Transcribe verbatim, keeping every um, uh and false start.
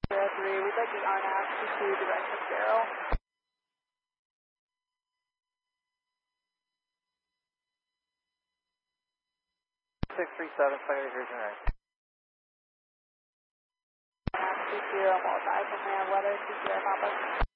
zero three, we'd like the R N A V to direction zero. six three seven, fire division right. R N A V two zero, multiple command weather two zero Papa.